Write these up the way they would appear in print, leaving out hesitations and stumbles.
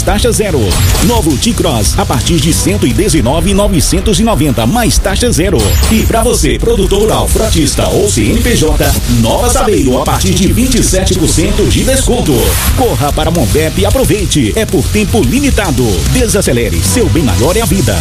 taxa zero. Novo T-Cross a partir de 119.990 mais taxa zero. E para você, produtor rural, frotista ou CNPJ, Nova Saveiro a partir de 27% de desconto. Corra para a Monbep e aproveite. É por tempo limitado. Desacelere, seu bem maior é a vida.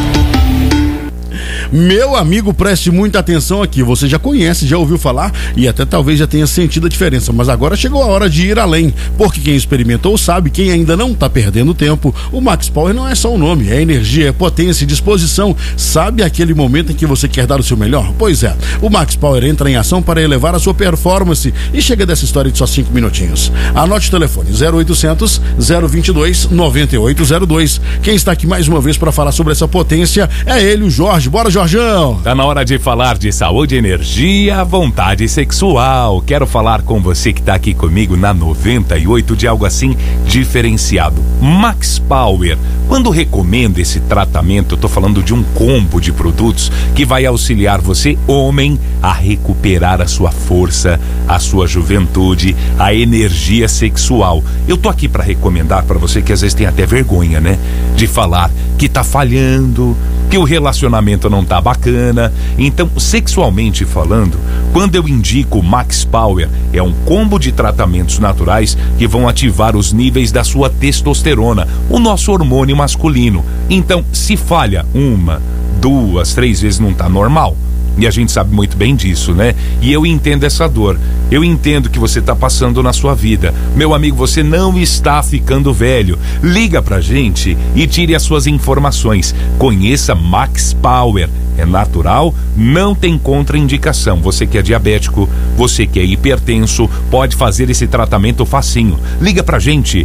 Meu amigo, preste muita atenção aqui. Você já conhece, já ouviu falar e até talvez já tenha sentido a diferença, mas agora chegou a hora de ir além, porque quem experimentou sabe, quem ainda não tá perdendo tempo. O Max Power não é só um nome, é energia, é potência e disposição. Sabe aquele momento em que você quer dar o seu melhor? Pois é, o Max Power entra em ação para elevar a sua performance e chega dessa história de só 5 minutinhos. Anote o telefone 0800 022 9802. Quem está aqui mais uma vez para falar sobre essa potência é ele, o Jorge. Bora, Jorjão! Tá na hora de falar de saúde, energia, vontade sexual. Quero falar com você que tá aqui comigo na 98 de algo assim diferenciado. Max Power. Quando recomendo esse tratamento, eu tô falando de um combo de produtos que vai auxiliar você, homem, a recuperar a sua força, a sua juventude, a energia sexual. Eu tô aqui para recomendar para você que às vezes tem até vergonha, né? De falar que tá falhando, que o relacionamento não tá bacana. Então, sexualmente falando, quando eu indico o Max Power, é um combo de tratamentos naturais que vão ativar os níveis da sua testosterona, o nosso hormônio masculino. Então, se falha 1, 2, 3 vezes, não tá normal. E a gente sabe muito bem disso, né? E eu entendo essa dor. Eu entendo que você está passando na sua vida. Meu amigo, você não está ficando velho. Liga pra gente e tire as suas informações. Conheça Max Power. É natural, não tem contraindicação. Você que é diabético, você que é hipertenso, pode fazer esse tratamento facinho. Liga pra gente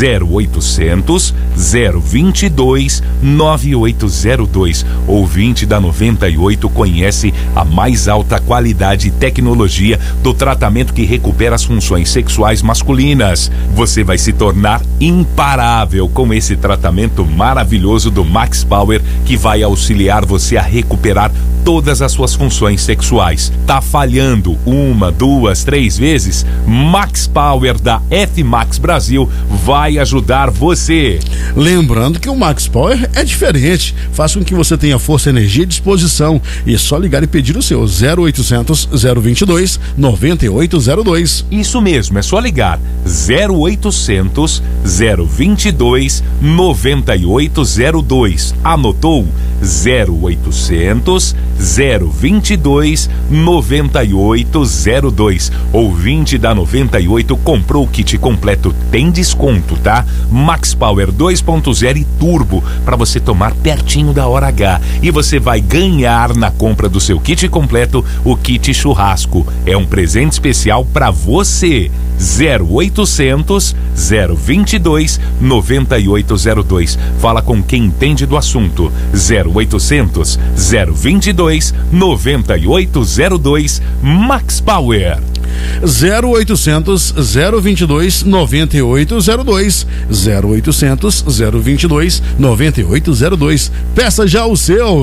0800 022 9802. Ouvinte da 98 conhece a mais alta qualidade e tecnologia do tratamento que recupera as funções sexuais masculinas. Você vai se tornar imparável com esse tratamento maravilhoso do Max Power, que vai auxiliar você a recuperar todas as suas funções sexuais. Tá falhando 1, 2, 3 vezes? Max Power da F-Max Brasil vai ajudar você. Lembrando que o Max Power é diferente. Faça com que você tenha força, energia e disposição. E é só ligar e pedir o seu 0800 022 9802. Isso mesmo, é só ligar 0800 022 9802. Anotou? 0800 022 9802. Ouvinte da 98 comprou o kit completo, tem desconto, tá? Max Power 2.0 e Turbo para você tomar pertinho da hora H. E você vai ganhar na compra do seu kit completo o kit churrasco. É um presente especial para você. 0800 022 9802. Fala com quem entende do assunto. 0800 022 9802. Max Power. 0800 022 9802. 0800 022 9802. Peça já o seu.